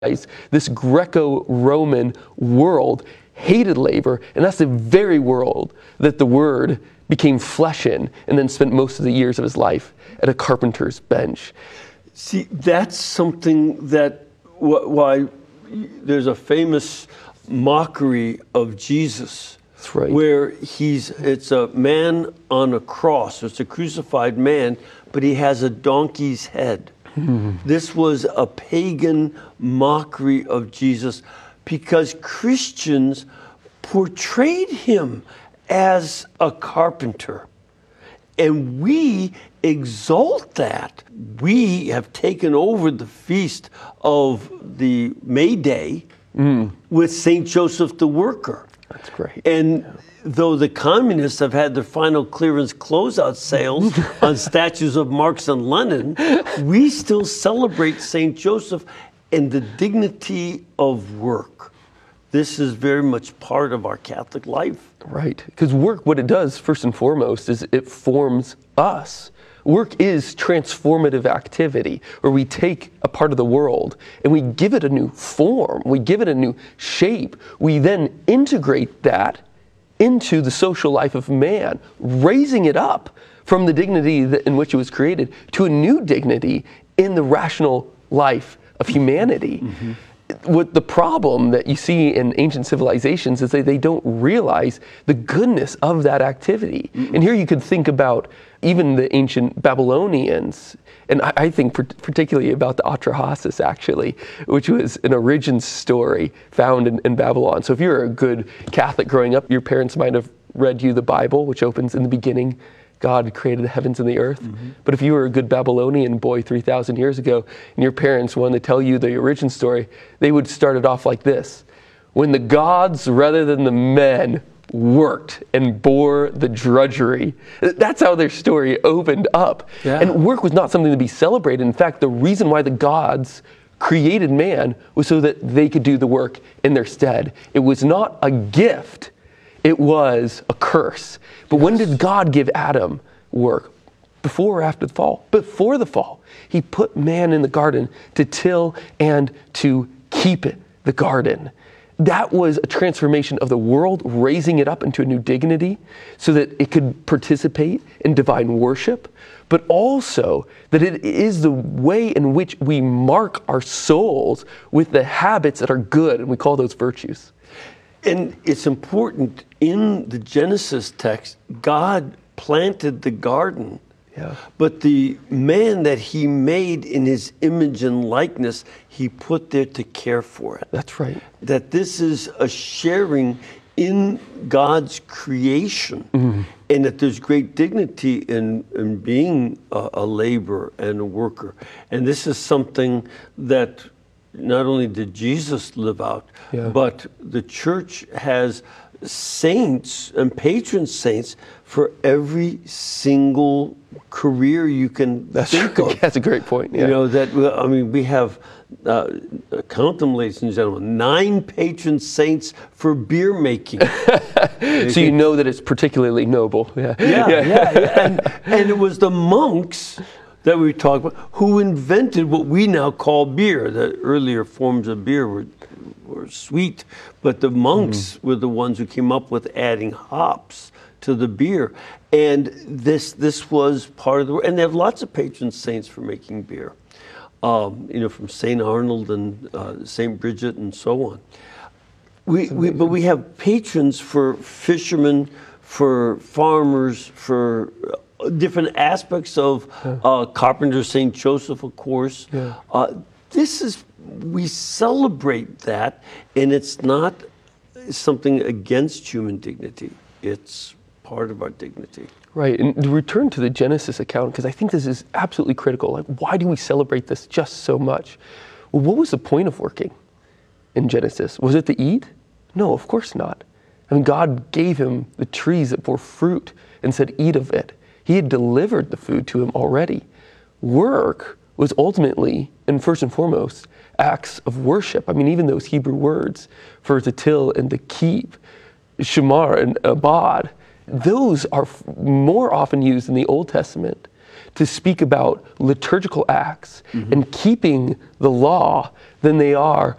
This Greco-Roman world hated labor, and that's the very world that the Word became flesh in, and then spent most of the years of his life at a carpenter's bench. See, that's something that why there's a famous mockery of Jesus. That's right. Where it's a man on a cross, it's a crucified man, but he has a donkey's head. This was a pagan mockery of Jesus because Christians portrayed him as a carpenter. And we exalt that. We have taken over the feast of the May Day with St. Joseph the Worker. That's great. And though the communists have had their final clearance closeout sales on statues of Marx and Lenin, we still celebrate St. Joseph and the dignity of work. This is very much part of our Catholic life. Right, because work, what it does first and foremost is it forms us. Work is transformative activity, where we take a part of the world and we give it a new form, we give it a new shape. We then integrate that into the social life of man, raising it up from the dignity in which it was created to a new dignity in the rational life of humanity. What the problem that you see in ancient civilizations is that they don't realize the goodness of that activity. And here you could think about even the ancient Babylonians, and I think particularly about the Atrahasis, actually, which was an origin story found in Babylon. So if you're a good Catholic growing up, your parents might have read you the Bible, which opens in the beginning, God created the heavens and the earth. But if you were a good Babylonian boy 3,000 years ago, and your parents wanted to tell you the origin story, they would start it off like this: when the gods, rather than the men, worked and bore the drudgery. That's how their story opened up. Yeah. And work was not something to be celebrated. In fact, the reason why the gods created man was so that they could do the work in their stead. It was not a gift, it was a curse. But when did God give Adam work? Before or after the fall? Before the fall. He put man in the garden to till and to keep it, the garden. That was a transformation of the world, raising it up into a new dignity so that it could participate in divine worship, but also that it is the way in which we mark our souls with the habits that are good, and we call those virtues. And it's important, in the Genesis text, God planted the garden. Yeah. But the man that he made in his image and likeness, he put there to care for it. That's right. That this is a sharing in God's creation, and that there's great dignity in being a laborer and a worker. And this is something that not only did Jesus live out, but the church has saints and patron saints for every single career you can think of. That's a great point. Yeah. You know, we have, count them, ladies and gentlemen, 9 patron saints for beer making. So you know that it's particularly noble. Yeah. And it was the monks that we talked about who invented what we now call beer. The earlier forms of beer were sweet, but the monks were the ones who came up with adding hops to the beer. And this was part of the, and they have lots of patron saints for making beer. From St. Arnold and St. Bridget and so on. But we have patrons for fishermen, for farmers, for different aspects of Carpenter St. Joseph, of course. We celebrate that, and it's not something against human dignity. It's part of our dignity. Right, and to return to the Genesis account, because I think this is absolutely critical. Like, why do we celebrate this just so much? Well, what was the point of working in Genesis? Was it to eat? No, of course not. I mean, God gave him the trees that bore fruit and said, eat of it. He had delivered the food to him already. Work was ultimately, and first and foremost, acts of worship. I mean, even those Hebrew words for to till and to keep, shamar and abad, those are more often used in the Old Testament to speak about liturgical acts and keeping the law than they are